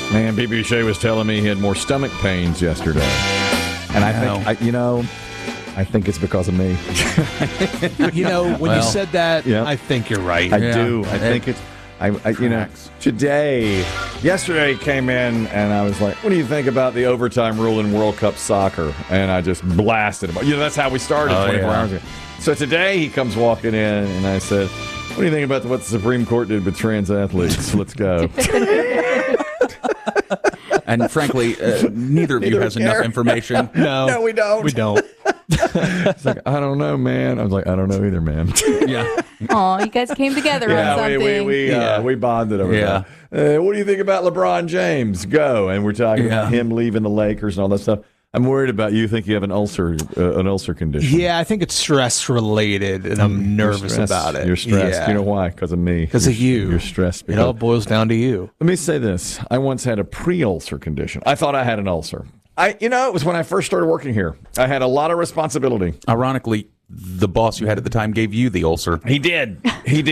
Man, BB Shea was telling me he had more stomach pains yesterday. And I think it's because of me. When you said that, yeah. I think you're right. I do. I think it's... yesterday came in and I was like, what do you think about the overtime rule in World Cup soccer? And I just blasted him. That's how we started 24 hours ago. So today he comes walking in and I said, what do you think about what the Supreme Court did with trans athletes? Let's go. And frankly, neither of you has enough information. No, we don't. We don't. It's like, I don't know, man. I was like, I don't know either, man. Yeah. Oh, you guys came together on something. We bonded over that. What do you think about LeBron James? Go. And we're talking about him leaving the Lakers and all that stuff. I'm worried about you. Think you have an ulcer condition. Yeah, I think it's stress related, and I'm nervous about it. You're stressed. Yeah. You know why? Because of me. Because of you. You're stressed. It all boils down to you. Let me say this. I once had a pre-ulcer condition. I thought I had an ulcer. It was when I first started working here. I had a lot of responsibility. Ironically, the boss you had at the time gave you the ulcer. He did.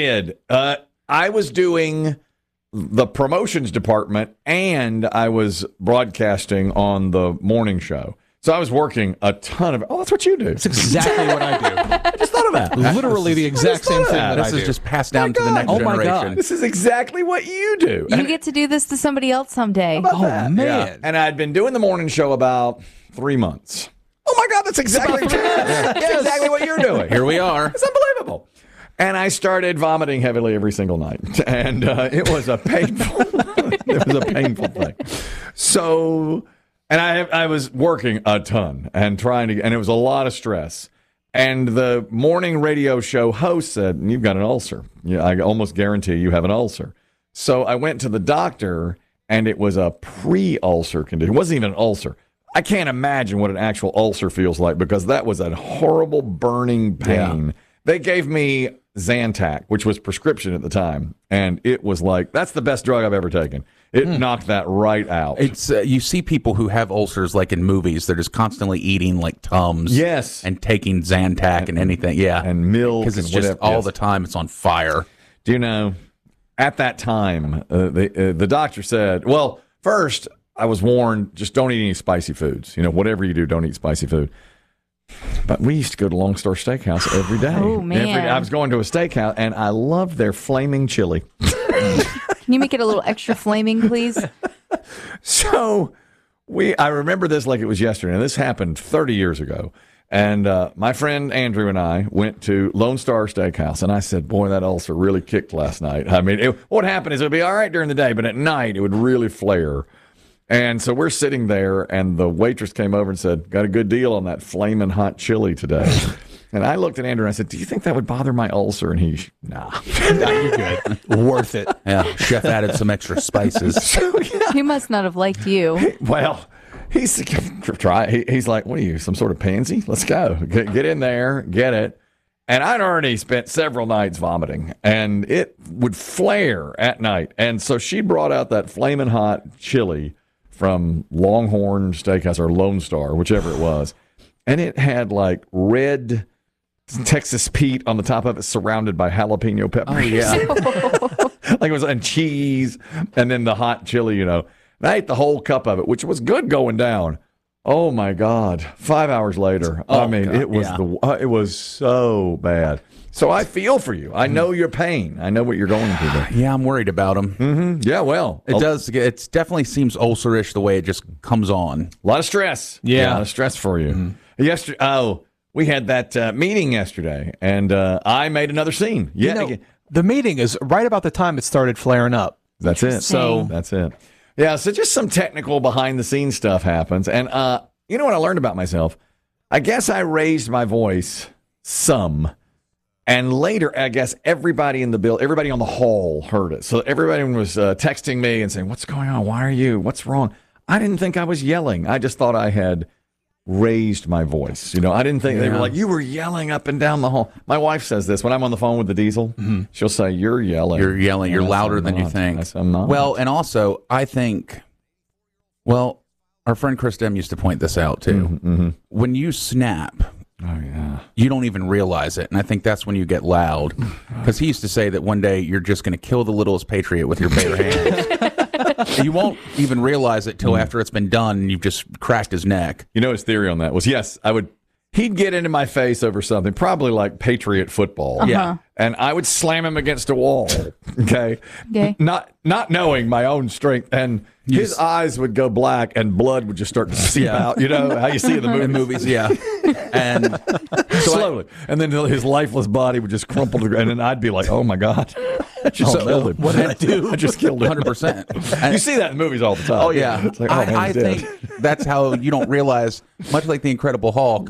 I was doing the promotions department, and I was broadcasting on the morning show. So I was working a ton of... Oh, that's what you do. That's exactly what I do. I just thought of that. Literally the exact same thing that I do. This is just passed down to the next generation. my God. This is exactly what you do. You get to do this to somebody else someday. Oh, man. Yeah. And I'd been doing the morning show about 3 months. Oh, my God, that's exactly exactly what you're doing. Here we are. It's unbelievable. And I started vomiting heavily every single night. And it was a painful thing. So, and I was working a ton and and it was a lot of stress. And the morning radio show host said, you've got an ulcer. Yeah, I almost guarantee you have an ulcer. So I went to the doctor, and it was a pre-ulcer condition. It wasn't even an ulcer. I can't imagine what an actual ulcer feels like, because that was a horrible burning pain. Yeah. They gave me Zantac, which was prescription at the time, and it was like, that's the best drug I've ever taken. It knocked that right out. It's you see people who have ulcers like in movies. They're just constantly eating like Tums. Yes. And taking Zantac and anything. Yeah. And milk. Because it's just all the time. It's on fire. Do you know, at that time, the doctor said, well, first I was warned, just don't eat any spicy foods. Whatever you do, don't eat spicy food. But we used to go to Lone Star Steakhouse every day. Oh, man. I was going to a steakhouse, and I loved their flaming chili. Can you make it a little extra flaming, please? So I remember this like it was yesterday. And this happened 30 years ago. And my friend Andrew and I went to Lone Star Steakhouse, and I said, boy, that ulcer really kicked last night. I mean, what happened is it would be all right during the day, but at night it would really flare. And so we're sitting there, and the waitress came over and said, got a good deal on that flaming hot chili today. And I looked at Andrew and I said, do you think that would bother my ulcer? And he, nah. You're good. Worth it. Yeah, chef added some extra spices. He must not have liked you. Well, he's like, what are you, some sort of pansy? Let's go. Get in there, get it. And I'd already spent several nights vomiting, and it would flare at night. And so she brought out that flaming hot chili from Longhorn Steakhouse or Lone Star, whichever it was. And it had like red Texas Pete on the top of it, surrounded by jalapeno peppers. Oh, yeah. Like it was, and cheese, and then the hot chili, And I ate the whole cup of it, which was good going down. Oh, my God. 5 hours later. Oh, God, it was it was so bad. So I feel for you. I know your pain. I know what you're going through there. Yeah, I'm worried about him. Mm-hmm. Yeah, well. It does. It definitely seems ulcer-ish the way it just comes on. A lot of stress. Yeah. A lot of stress for you. Mm-hmm. We had that meeting yesterday, and I made another scene. Yeah, the meeting is right about the time it started flaring up. That's it. So that's it. Yeah, so just some technical behind-the-scenes stuff happens. And you know what I learned about myself? I guess I raised my voice some. And later, I guess everybody on the hall heard it. So everybody was texting me and saying, what's going on? Why are you? What's wrong? I didn't think I was yelling. I just thought I had raised my voice. I didn't think they were like, you were yelling up and down the hall. My wife says this when I'm on the phone with the diesel. Mm-hmm. She'll say, you're yelling. You're yelling. You're louder than you think. I'm not. Well, and also, I think, our friend Chris Dem used to point this out, too. Mm-hmm. When you snap, oh, yeah, you don't even realize it. And I think that's when you get loud. Because he used to say that one day you're just going to kill the littlest patriot with your bare hands. You won't even realize it till after it's been done and you've just cracked his neck. You know, his theory on that was, yes, he'd get into my face over something, probably like Patriot football. Yeah. And I would slam him against a wall. Okay. Okay. Not knowing my own strength. And his eyes would go black and blood would just start to seep out. You know how you see it in the In movies, yeah. And slowly. And then his lifeless body would just crumple to the ground. And then I'd be like, oh my God. I just killed him. what did I do? I just killed him. 100%. You see that in movies all the time. Oh, yeah. It's like, oh, man, I he's dead. think that's how you don't realize, much like the Incredible Hulk.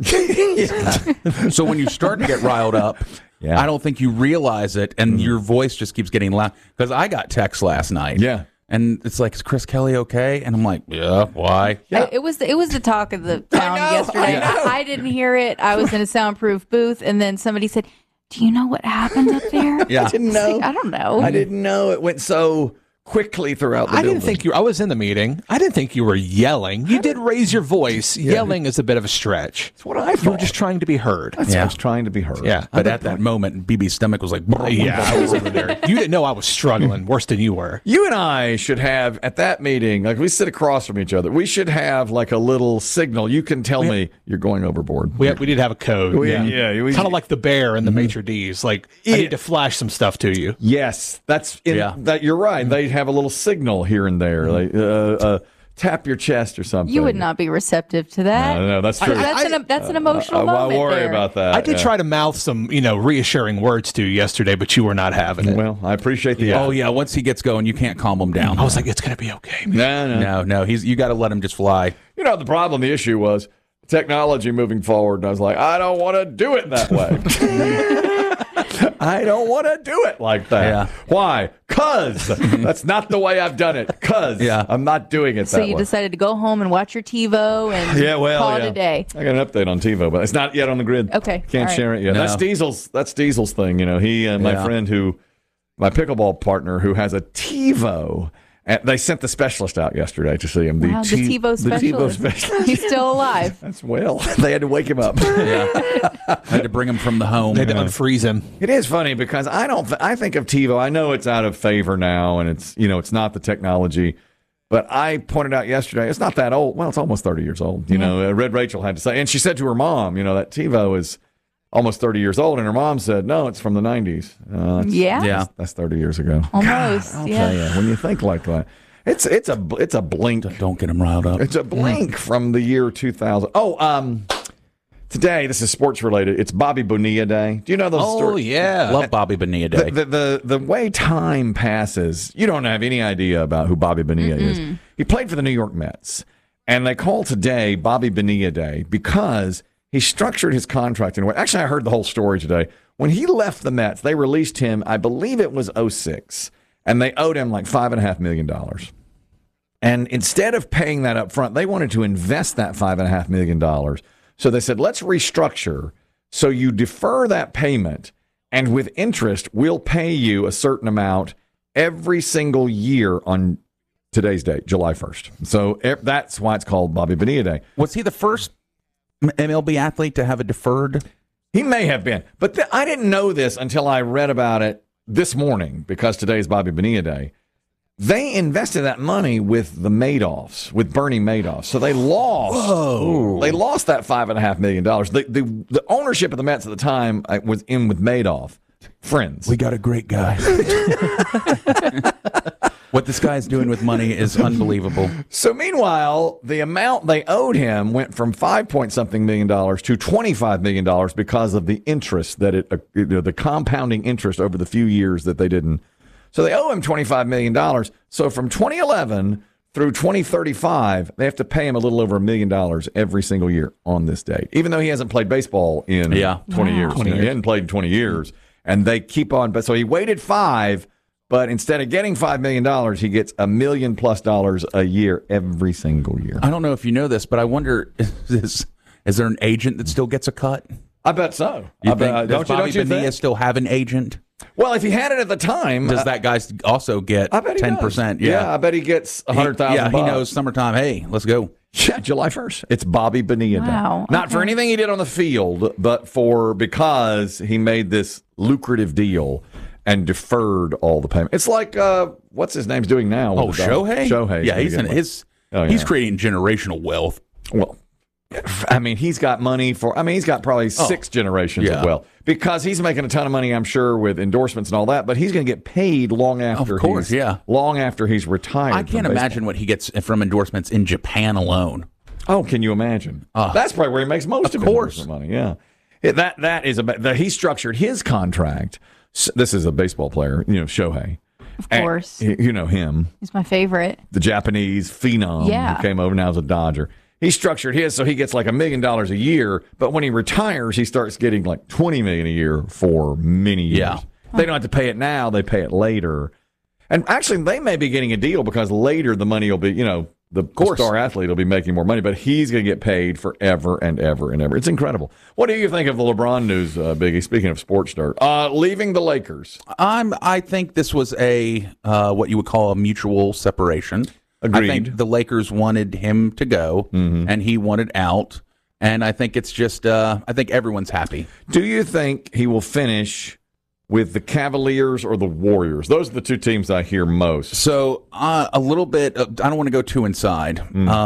So when you start to get riled up, Yeah. I don't think you realize it, and your voice just keeps getting loud. Because I got text last night. Yeah. And it's like, is Chris Kelly okay? And I'm like, yeah, why? Yeah. It was the talk of the town know, yesterday. I know. I didn't hear it. I was in a soundproof booth, and then somebody said, "Do you know what happened up there?" Yeah. I didn't know. I don't know. I didn't know it went so quickly throughout the I didn't building. think I was in the meeting. I didn't think you were yelling. You did raise your voice. Yelling is a bit of a stretch. That's what I thought. You were just trying to be heard. I was trying to be heard. Yeah. But at that moment, BB's stomach was like, Yeah, I was over there. You didn't know I was struggling worse than you were. You and I should have, at that meeting, like we sit across from each other, we should have like a little signal. You can tell me you're going overboard. We did have a code. We- yeah, yeah, we- kind of like the bear and the maitre d's. Like I need to flash some stuff to you. Yes, that you're right. They have a little signal here and there. Like, tap your chest or something. You would not be receptive to that. No, that's true. That's an emotional moment. I worry there. about that. I did try to mouth some, reassuring words to you yesterday, but you were not having it. Well, I appreciate the. oh, yeah, once he gets going, you can't calm him down. I was like, it's going to be okay. No. You got to let him just fly. You know, the issue was technology moving forward. And I was like, I don't want to do it that way. I don't want to do it like that. Yeah. Why? Because that's not the way I've done it. Because I'm not doing it So that way. you decided to go home and watch your TiVo and call it a day. I got an update on TiVo, but it's not yet on the grid. Okay. Can't All right. share it yet. No. That's Diesel's thing. You know, he and my friend my pickleball partner who has a TiVo. And they sent the specialist out yesterday to see him. Wow, the TiVo The TiVo specialist. specialist. He's still alive. That's they had to wake him up. I had to bring him from the home. They had to unfreeze him. It is funny because I think of TiVo. I know it's out of favor now, and it's not the technology. But I pointed out yesterday, it's not that old. Well, it's almost 30 years old. You know, Red Rachel had to say, and she said to her mom, that TiVo is almost 30 years old, and her mom said, no, it's from the 90s. That's 30 years ago. Almost. I'll tell you, when you think like that, it's a blink. Don't get him riled up. It's a blink from the year 2000. Today, this is sports related. It's Bobby Bonilla Day. Do you know those stories? Oh, yeah. Love Bobby Bonilla Day. The way time passes, you don't have any idea about who Bobby Bonilla is. He played for the New York Mets, and they call today Bobby Bonilla Day because he structured his contract in a way. Actually, I heard the whole story today. When he left the Mets, they released him, I believe it was 2006, and they owed him like $5.5 million. And instead of paying that up front, they wanted to invest that $5.5 million. So they said, let's restructure so you defer that payment, and with interest, we'll pay you a certain amount every single year on today's date, July 1st. So that's why it's called Bobby Bonilla Day. Was he the first MLB athlete to have a deferred? He may have been, but I didn't know this until I read about it this morning because today is Bobby Bonilla Day. They invested that money with the Madoffs, with Bernie Madoff. So they lost. Whoa. They lost that $5.5 million. The ownership of the Mets at the time was in with Madoff. Friends. We got a great guy. What this guy's doing with money is unbelievable. So meanwhile, the amount they owed him went from $5-point-something million to $25 million because of the interest that the compounding interest over the few years that they didn't. So they owe him $25 million. So from 2011 through 2035, they have to pay him a little over $1 million every single year on this date, even though he hasn't played baseball in 20 years. He hadn't played in 20 years, and they keep on. But so he waited 5. But instead of getting $5 million, he gets $1 million+ a year every single year. I don't know if you know this, but I wonder, is there an agent that still gets a cut? I bet so. Does Bobby Bonilla think? still have an agent? Well, if he had it at the time, Does that guy also get I bet he 10%? does. Yeah, I bet he gets $100,000. Yeah, he knows summertime. Hey, let's go. Yeah, July 1st. It's Bobby Bonilla Day. Wow, Not for anything he did on the field, but because he made this lucrative deal. and deferred all the payment. It's like what's his name's doing now? Oh, with the dog. Shohei? Shohei's Yeah, gonna he's get in money. his. Oh, yeah. He's creating generational wealth. Well, I mean, he's got money for. I mean, he's got probably 6 generations Yeah. of wealth because he's making a ton of money, I'm sure, with endorsements and all that. But he's going to get paid long after. Of course, long after he's retired. I can't from imagine what he gets from endorsements in Japan alone. baseball. Oh, can you imagine? That's probably where he makes most of his course. endorsement money. Yeah, that is he structured his contract. This is a baseball player, Shohei. Of course. You know him. He's my favorite. The Japanese phenom Yeah. who came over now as a Dodger. He structured his so he gets like $1 million a year, but when he retires, he starts getting like $20 million a year for many years. Yeah. They don't have to pay it now; they pay it later. And actually, they may be getting a deal because later the money will be, the star athlete will be making more money, but he's going to get paid forever and ever and ever. It's incredible. What do you think of the LeBron news, Biggie? Speaking of sports dirt, leaving the Lakers. I think this was a what you would call a mutual separation. Agreed. I think the Lakers wanted him to go, and he wanted out. And I think it's just I think everyone's happy. Do you think he will finish with the Cavaliers or the Warriors? Those are the 2 teams I hear most. So a little bit. I don't want to go too inside.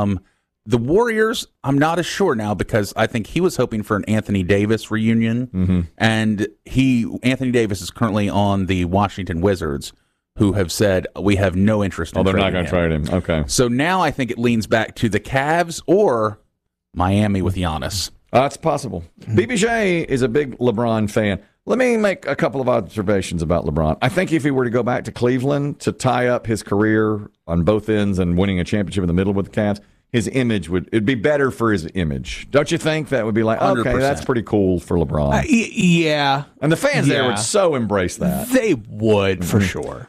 The Warriors, I'm not as sure now because I think he was hoping for an Anthony Davis reunion, and Anthony Davis is currently on the Washington Wizards, who have said we have no interest. Oh, in they're not trading going to him. trade him. Okay. So now I think it leans back to the Cavs or Miami with Giannis. It's possible. BBJ is a big LeBron fan. Let me make a couple of observations about LeBron. I think if he were to go back to Cleveland to tie up his career on both ends and winning a championship in the middle with the Cavs, his image it'd be better for his image. Don't you think that would be like, okay, 100%. that's pretty cool for LeBron? Yeah, And the fans there Yeah. would so embrace that. they would for sure.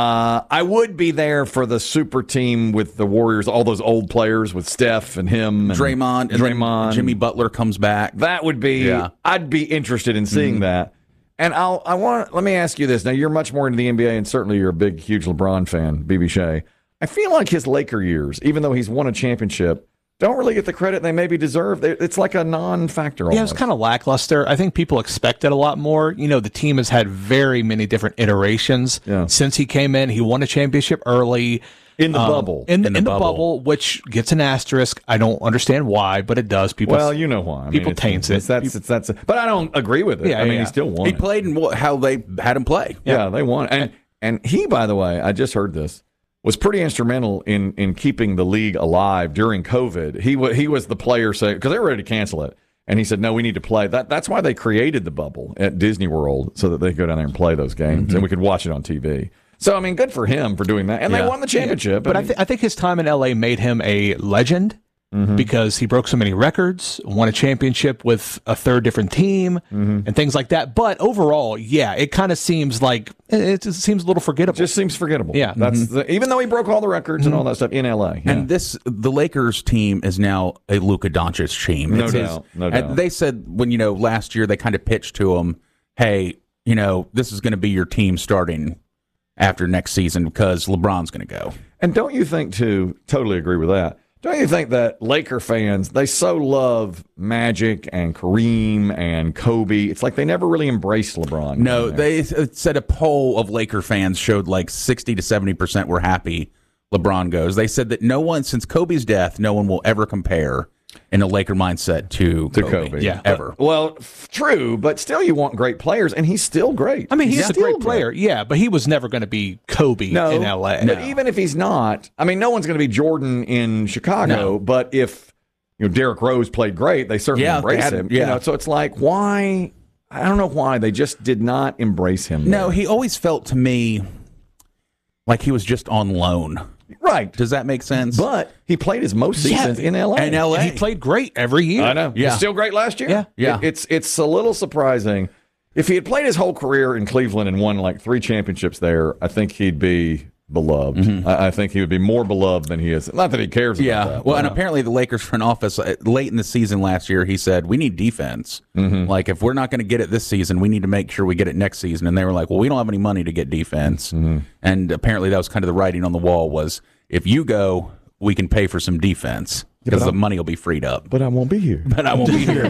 I would be there for the super team with the Warriors, all those old players with Steph and him and Draymond, and then Jimmy Butler comes back. That would be. Yeah. I'd be interested in seeing that. And let me ask you this. Now you're much more into the NBA, and certainly you're a big, huge LeBron fan, BB Shea. I feel like his Laker years, even though he's won a championship, don't really get the credit they maybe deserve. It's like a non-factor. Yeah, Almost. it's kind of lackluster. I think people expected a lot more. The team has had very many different iterations since he came in. He won a championship early. In the bubble. In the bubble, which gets an asterisk. I don't understand why, but it does. People, Well, you know why. People taints it. That's but I don't agree with it. Yeah, I mean, yeah. he still won. He it. played in how they had him play. Yeah, they won. And he, by the way, I just heard this, was pretty instrumental in keeping the league alive during COVID. He was the player saying, because they were ready to cancel it. And he said, no, we need to play. That's why they created the bubble at Disney World, so that they could go down there and play those games and we could watch it on TV. So, I mean, good for him for doing that. And they won the championship. But I think his time in LA made him a legend because he broke so many records, won a championship with a third different team, and things like that. But overall, yeah, it kind of seems like it just seems a little forgettable. just seems forgettable. Yeah. That's even though he broke all the records and all that stuff in LA. Yeah. And the Lakers team is now a Luka Doncic team. No It's doubt, no and doubt. they said when last year they kind of pitched to him, hey, this is going to be your team starting after next season because LeBron's going to go. And don't you think, too, totally agree with that, don't you think that Laker fans, they so love Magic and Kareem and Kobe, it's like they never really embraced LeBron. No, they said a poll of Laker fans showed like 60 to 70% were happy LeBron goes. They said that no one, since Kobe's death, no one will ever compare in a Laker mindset to Kobe. Yeah. Ever. Well, true, but still you want great players, and he's still great. I mean, he's a still great player, yeah, but he was never going to be Kobe in LA. But even if he's not, I mean, no one's going to be Jordan in Chicago, but if Derrick Rose played great, they certainly embraced him. Yeah. So it's like, why? I don't know why. They just did not embrace him. No, there. he always felt to me like he was just on loan. Right. Does that make sense? But he played his most seasons in LA. In LA. He played great every year. I know. Yeah. He's still great last year. Yeah. It's a little surprising. If he had played his whole career in Cleveland and won like 3 championships there, I think he'd be beloved. I think he would be more beloved than he is. Not that he cares about that. Well, and apparently the Lakers front office late in the season last year, he said, we need defense. Like, if we're not going to get it this season, we need to make sure we get it next season. And they were like, well, we don't have any money to get defense. And apparently that was kind of the writing on the wall was, if you go, we can pay for some defense. because the money will be freed up. But I won't be here. But I won't be here.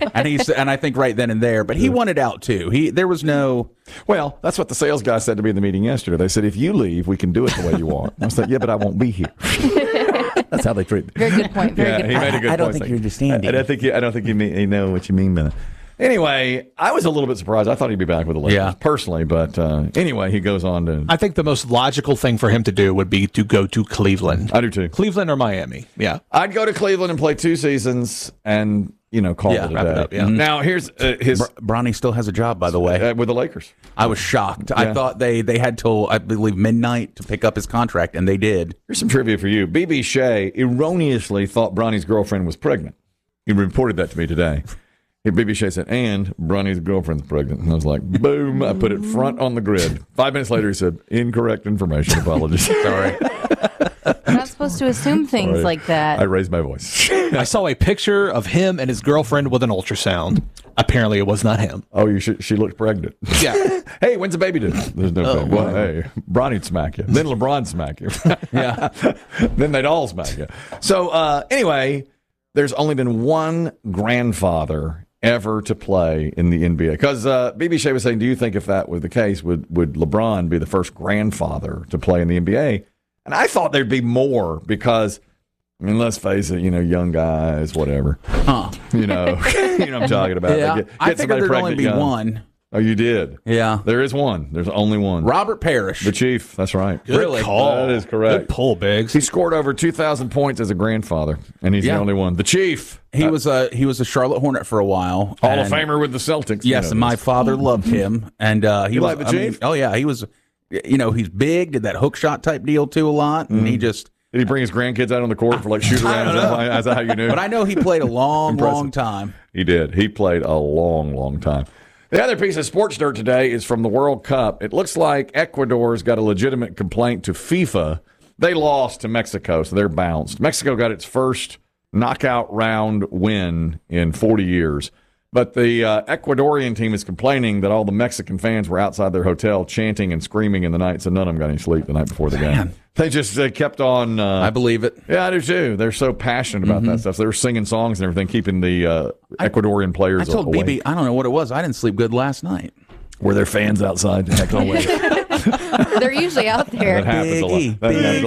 And I think right then and there. But he wanted out too. There was no. Well, that's what the sales guy said to me in the meeting yesterday. They said, if you leave, we can do it the way you want. I said, yeah, but I won't be here. That's how they treat me. Very good point. Very good He point. made a good I don't point. think you're understanding. I don't think you know what you mean by that. Anyway, I was a little bit surprised. I thought he'd be back with the Lakers personally, but anyway, he goes on to. I think the most logical thing for him to do would be to go to Cleveland. I do too. Cleveland or Miami. Yeah. I'd go to Cleveland and play 2 seasons and call it a wrap day. it up, yeah. Now here's his Bronny still has a job, by the way. with the Lakers. I was shocked. I thought they had till, I believe, midnight to pick up his contract, and they did. Here's some trivia for you. B.B. Shea erroneously thought Bronny's girlfriend was pregnant. He reported that to me today. B.B. Shea said, and Bronny's girlfriend's pregnant. And I was like, boom, I put it front on the grid. 5 minutes later, he said, incorrect information. Apologies. Sorry. We're not supposed to assume things like that. I raised my voice. I saw a picture of him and his girlfriend with an ultrasound. Apparently, it was not him. Oh, she looked pregnant. Yeah. Hey, when's the baby due? There's no baby. Well, hey, Bronny'd smack you. Then LeBron'd smack you. Yeah. Then they'd all smack you. So anyway, there's only been one grandfather ever to play in the NBA. Because B.B. Shea was saying, do you think if that was the case, would LeBron be the first grandfather to play in the NBA? And I thought there'd be more because, I mean, let's face it, young guys, whatever. Huh. You know what I'm talking about. Yeah. Get I figured somebody there'd only pregnant be young. one. Oh, you did? Yeah. There is one. There's only one. Robert Parrish. The Chief. That's right. Really? That is correct. Good pull, Biggs. He scored over 2,000 points as a grandfather, and he's the only one. The Chief. He was a Charlotte Hornet for a while. Hall of Famer with the Celtics. Yes, and my father loved him. And he was like the Chief? oh, yeah. He was, he's big, did that hook shot type deal too a lot. And he just. Did he bring his grandkids out on the court for like shoot around? Is that how you knew? But I know he played a long time. He did. He played a long time. The other piece of sports dirt today is from the World Cup. It looks like Ecuador's got a legitimate complaint to FIFA. They lost to Mexico, so they're bounced. Mexico got its first knockout round win in 40 years. But the Ecuadorian team is complaining that all the Mexican fans were outside their hotel chanting and screaming in the night, so none of them got any sleep the night before the game. They just kept on. I believe it. Yeah, I do too. They're so passionate about that stuff. They were singing songs and everything, keeping the Ecuadorian players I told awake. BB, I don't know what it was. I didn't sleep good last night. Were there fans outside? Heck, always. They're usually out there. That happens a lot.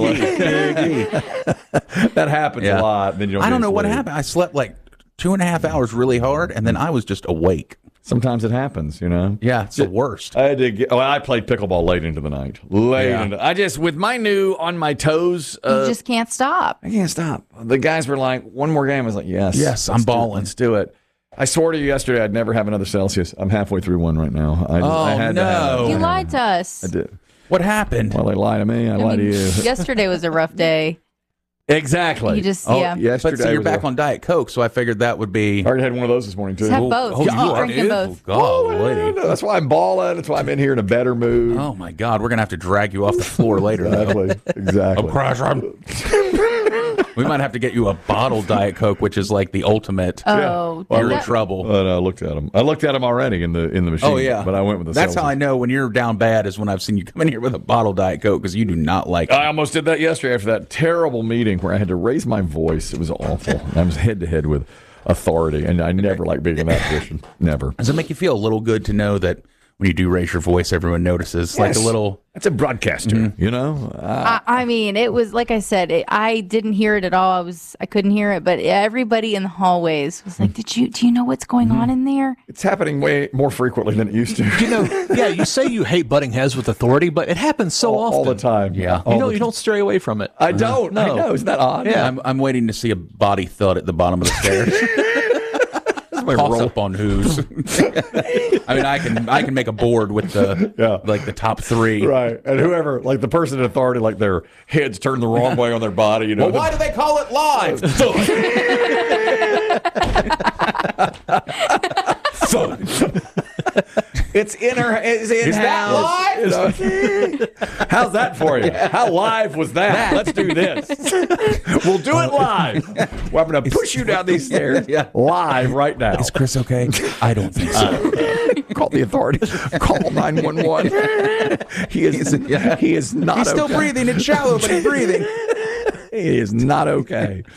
That happens a lot. Then you don't I don't get know what sleep. happened. I slept like 2.5 hours really hard, and then I was just awake. Sometimes it happens, Yeah, it's the worst. I had to get. I played pickleball late into the night. I just with my new on my toes. You just can't stop. I can't stop. The guys were like, "One more game." I was like, "Yes, I'm balling. Let's do it." I swore to you yesterday I'd never have another Celsius. I'm halfway through one right now. I had to have no. it. You lied to us. I did. What happened? Well, they lie to me. I lie to you. Yesterday was a rough day. Exactly. You just, Yesterday But so you're was back on Diet Coke, so I figured that would be. I already had one of those this morning too. Just have both. Oh, Keep you are, drinking dude? both. Golly. That's why I'm balling. That's why I'm in here in a better mood. Oh my God, we're gonna have to drag you off the floor later. Exactly. We might have to get you a bottled Diet Coke, which is like the ultimate. Oh, You're in that- trouble. But I looked at them. I looked at them already in the machine. Oh yeah, But I went with the. That's how I Celsius. know when you're down bad is when I've seen you come in here with a bottled Diet Coke because you do not like. I almost did that yesterday after that terrible meeting where I had to raise my voice. It was awful. I was head to head with authority, and I never like being in that position. Never. Does it make you feel a little good to know that when you do raise your voice, everyone notices? Like a little. That's a broadcaster, you know. I mean, it was like I said. I didn't hear it at all. I couldn't hear it, but everybody in the hallways was like, Do you know what's going on in there?" It's happening way more frequently than it used to. You say you hate butting heads with authority, but it happens so often. all the time. Yeah. You don't stray away from it. I don't. No. I know. Isn't that odd? Yeah. I'm waiting to see a body thud at the bottom of the stairs. Toss up on who's. I mean, I can make a board with the top three. Right. And whoever, like the person in authority, like their heads turned the wrong way on their body. You know. Well, why do they call it live? It's in her. It's in Is that live? How's that for you? How live was that? Let's do this. We'll do it live. Well, I'm going to push you down these stairs live right now. Is Chris okay? I don't think so. Call the authorities. Call 911. He is not. He's still okay. breathing. It's shallow, but he's breathing. He is not okay.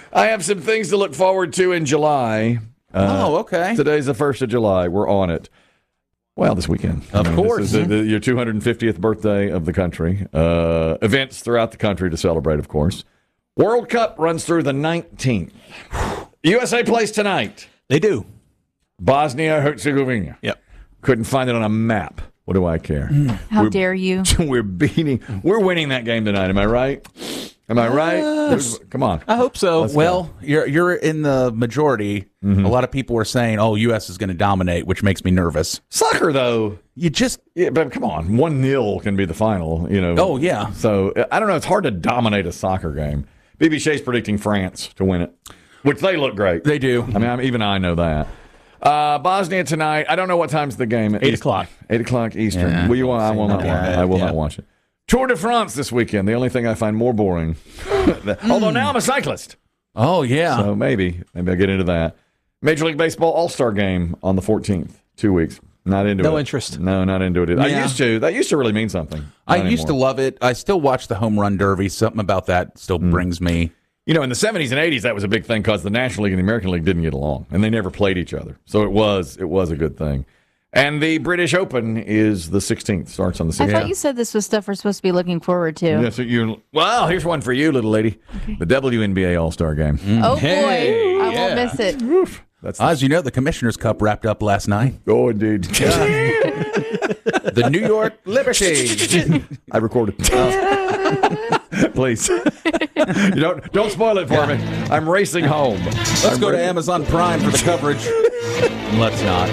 I have some things to look forward to in July. Okay. Today's the 1st of July. We're on it. Well, this weekend. Of course. This is your 250th birthday of the country. Events throughout the country to celebrate, of course. World Cup runs through the 19th. USA plays tonight. They do. Bosnia-Herzegovina. Yep. Couldn't find it on a map. What do I care? How dare you? We're winning that game tonight. Am I right? Am I right? Come on. I hope so. Well, you're in the majority. A lot of people are saying, "Oh, U.S. is going to dominate," which makes me nervous. Soccer, though. Yeah, But come on, 1-0 can be the final. Oh, yeah. So I don't know. It's hard to dominate a soccer game. BB Shea's predicting France to win it, which they look great. They do. I mean, even I know that. Bosnia tonight. I don't know what time's the game. 8 o'clock. 8 o'clock Eastern. Yeah, I will not watch. I will not watch it. Tour de France this weekend. The only thing I find more boring. Although now I'm a cyclist. Oh, yeah. So maybe I'll get into that. Major League Baseball All-Star Game on the 14th. 2 weeks. Not into it. No interest. No, not into it. I Yeah. used to. That used to really mean something. I Not used to anymore. love it. I still watch the Home Run Derby. Something about that still brings me. In the 70s and 80s, that was a big thing because the National League and the American League didn't get along, and they never played each other. So it was a good thing. And the British Open is the 16th. Starts on the 16th. I thought you said this was stuff we're supposed to be looking forward to. Yeah, so here's one for you, little lady. The WNBA All-Star Game. Oh, Hey, boy. I yeah. won't miss it. That's As you know, the Commissioner's Cup wrapped up last night. oh, indeed. The New York Liberty. I recorded. Please. You don't spoil it for me. I'm racing home. Let's go to Amazon Prime for the coverage. Let's not.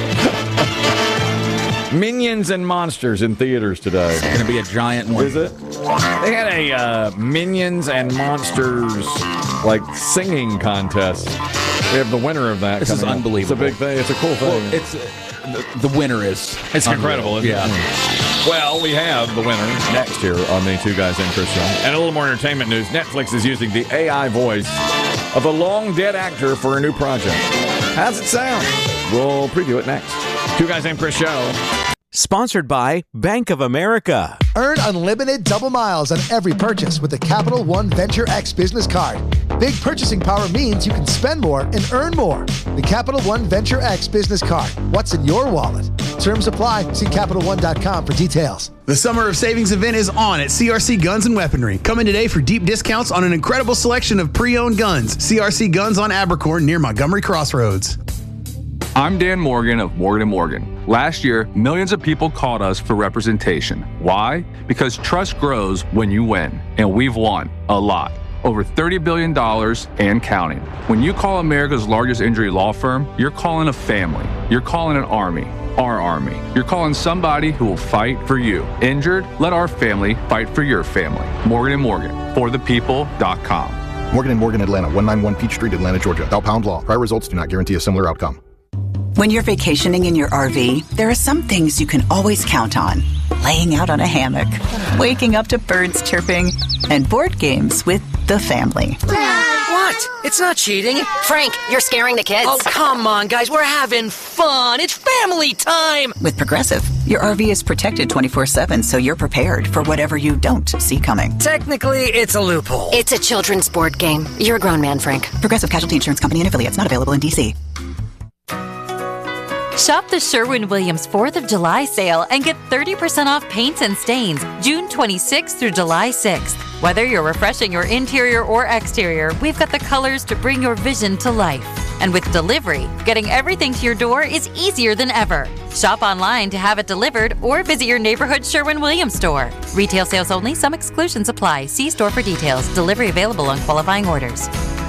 Minions and Monsters in theaters today. It's going to be a giant one. Is it? They had a Minions and Monsters singing contest. We have the winner of that. This is coming up. unbelievable. It's a big thing. It's a cool thing. Well, it's the winner is. It's incredible, isn't Yeah. it? Well, we have the winner next here on the Two Guys in Chris Show. And a little more entertainment news. Netflix is using the AI voice of a long-dead actor for a new project. How's it sound? We'll preview it next. Two Guys in Chris Show. Sponsored by Bank of America. Earn unlimited double miles on every purchase with the Capital One Venture X business card. Big purchasing power means you can spend more and earn more. The Capital One Venture X business card. What's in your wallet? Terms apply. See CapitalOne.com for details. The Summer of Savings event is on at CRC Guns and Weaponry. Come in today for deep discounts on an incredible selection of pre-owned guns. CRC Guns on Abercorn near Montgomery Crossroads. I'm Dan Morgan of Morgan & Morgan. Last year, millions of people called us for representation. Why? Because trust grows when you win, and we've won a lot. Over $30 billion and counting. When you call America's largest injury law firm, you're calling a family. You're calling an army. Our army. You're calling somebody who will fight for you. Injured? Let our family fight for your family. Morgan & Morgan. ForThePeople.com. Morgan & Morgan, Atlanta, 191 Peach Street, Atlanta, Georgia. Thou pound law. Prior results do not guarantee a similar outcome. When you're vacationing in your RV, there are some things you can always count on. Laying out on a hammock, waking up to birds chirping, and board games with the family. What? It's not cheating. Frank, you're scaring the kids. Oh, come on, guys. We're having fun. It's family time. With Progressive, your RV is protected 24/7, so you're prepared for whatever you don't see coming. Technically, it's a loophole. It's a children's board game. You're a grown man, Frank. Progressive Casualty Insurance Company and affiliates, not available in D.C. Shop the Sherwin-Williams 4th of July sale and get 30% off paints and stains June 26th through July 6th. Whether you're refreshing your interior or exterior, we've got the colors to bring your vision to life. And with delivery, getting everything to your door is easier than ever. Shop online to have it delivered or visit your neighborhood Sherwin-Williams store. Retail sales only. Some exclusions apply. See store for details. Delivery available on qualifying orders.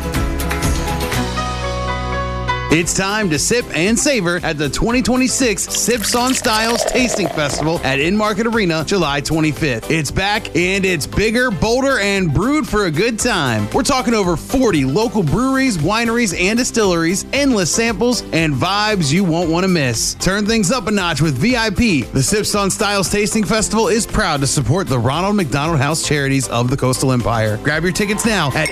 It's time to sip and savor at the 2026 Sips on Styles Tasting Festival at In-Market Arena, July 25th. It's back, and it's bigger, bolder, and brewed for a good time. We're talking over 40 local breweries, wineries, and distilleries, endless samples, and vibes you won't want to miss. Turn things up a notch with VIP. The Sips on Styles Tasting Festival is proud to support the Ronald McDonald House Charities of the Coastal Empire. Grab your tickets now at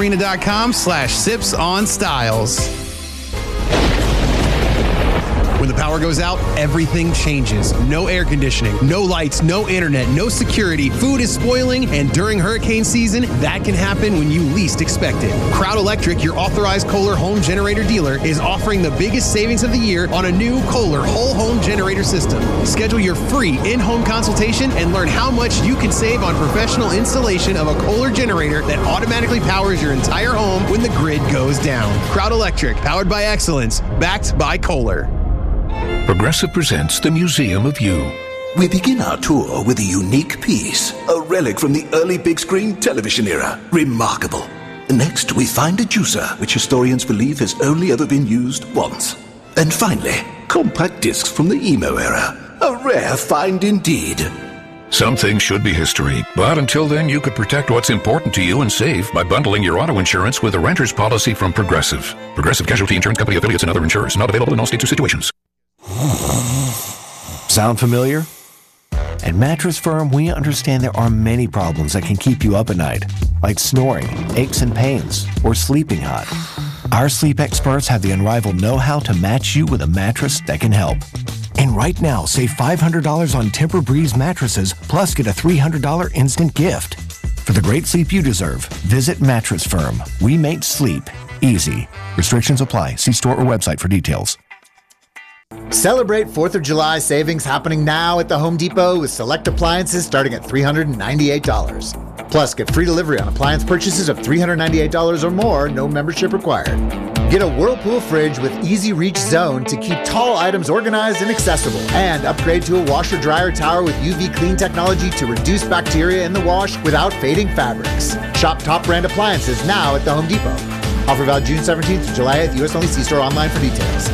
inmarketarena.com/sipsonstyles. When the power goes out, everything changes. No air conditioning, no lights, no internet, no security, food is spoiling, and during hurricane season, that can happen when you least expect it. Crowd Electric, your authorized Kohler home generator dealer, is offering the biggest savings of the year on a new Kohler whole home generator system. Schedule your free in-home consultation and learn how much you can save on professional installation of a Kohler generator that automatically powers your entire home when the grid goes down. Crowd Electric, powered by excellence, backed by Kohler. Progressive presents the Museum of You. We begin our tour with a unique piece, a relic from the early big screen television era. Remarkable. Next, we find a juicer, which historians believe has only ever been used once. And finally, compact discs from the emo era. A rare find indeed. Some things should be history, but until then, you could protect what's important to you and save by bundling your auto insurance with a renter's policy from Progressive. Progressive Casualty Insurance Company affiliates and other insurers. Not available in all states or situations. Sound familiar? At Mattress Firm, we understand there are many problems that can keep you up at night, like snoring, aches and pains, or sleeping hot. Our sleep experts have the unrivaled know-how to match you with a mattress that can help. And right now, save $500 on Tempur-Breeze mattresses, plus get a $300 instant gift. For the great sleep you deserve, visit Mattress Firm. We make sleep easy. Restrictions apply. See store or website for details. Celebrate 4th of July savings happening now at the Home Depot with select appliances starting at $398. Plus, get free delivery on appliance purchases of $398 or more, no membership required. Get a Whirlpool fridge with Easy Reach Zone to keep tall items organized and accessible. And upgrade to a washer-dryer tower with UV clean technology to reduce bacteria in the wash without fading fabrics. Shop top brand appliances now at the Home Depot. Offer valid June 17th to July 8th. U.S. only. See store online for details.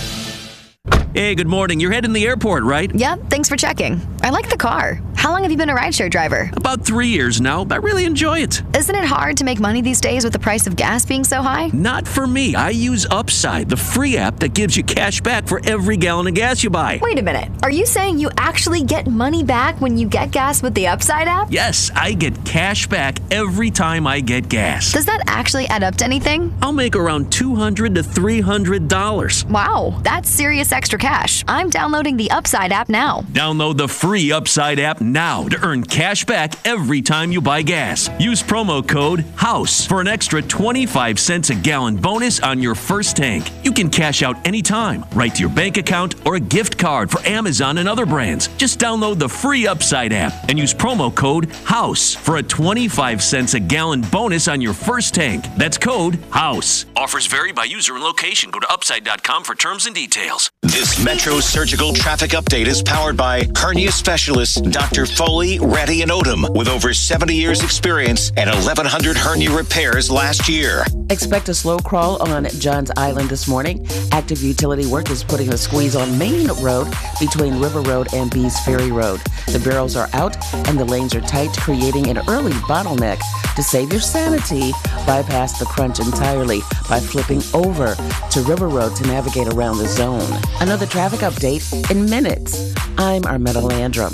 Hey, good morning. You're heading to the airport, right? Yep, thanks for checking. I like the car. How long have you been a rideshare driver? About 3 years now. I really enjoy it. Isn't it hard to make money these days with the price of gas being so high? Not for me. I use Upside, the free app that gives you cash back for every gallon of gas you buy. Wait a minute. Are you saying you actually get money back when you get gas with the Upside app? Yes, I get cash back every time I get gas. Does that actually add up to anything? I'll make around $200 to $300. Wow, that's serious extra cash. I'm downloading the Upside app now. Download the free Upside app now to earn cash back every time you buy gas. Use promo code HOUSE for an extra 25 cents a gallon bonus on your first tank. You can cash out anytime, right to your bank account or a gift card for Amazon and other brands. Just download the free Upside app and use promo code HOUSE for a 25 cents a gallon bonus on your first tank. That's code HOUSE. Offers vary by user and location. Go to upside.com for terms and details. This Metro Surgical Traffic Update is powered by hernia specialist Dr. Foley, Reddy, and Odom with over 70 years experience and 1,100 hernia repairs last year. Expect a slow crawl on Johns Island this morning. Active utility work is putting a squeeze on Main Road between River Road and Bees Ferry Road. The barrels are out and the lanes are tight, creating an early bottleneck. To save your sanity, bypass the crunch entirely by flipping over to River Road to navigate around the zone. Another traffic update in minutes. I'm Armetta Landrum.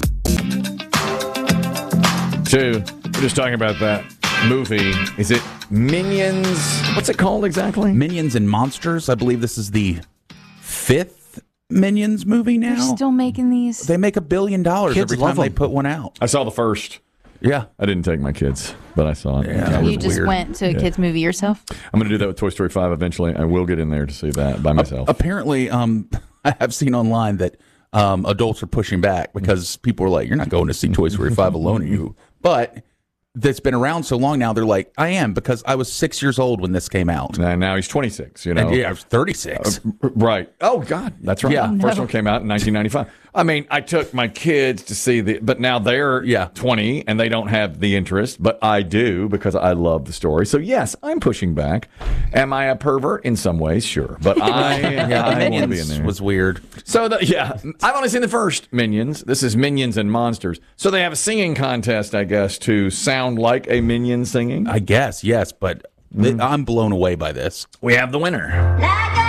So, we're just talking about that movie. Is it Minions? What's it called exactly? Minions and Monsters. I believe this is the 5th Minions movie now. They're still making these. They make $1 billion every time they put one out. I saw the first. Yeah. I didn't take my kids, but I saw it. Yeah, You just went to a kids movie yourself? I'm going to do that with Toy Story 5 eventually. I will get in there to see that by myself. Apparently, I have seen online that adults are pushing back because people are like, you're not going to see Toy Story 5 alone, are you? But that's been around so long now, they're like, I am, because I was 6 years old when this came out. And now he's 26, you know. And yeah, I was 36. Right. Oh, God. That's right. Yeah. First one came out in 1995. I mean, I took my kids to see but now they're 20 and they don't have the interest, but I do because I love the story. So, yes, I'm pushing back. Am I a pervert? In some ways, sure. But I want to be in there. Was weird. So, I've only seen the first Minions. This is Minions and Monsters. So they have a singing contest, I guess, to sound like a Minion singing. I guess, yes, but I'm blown away by this. We have the winner.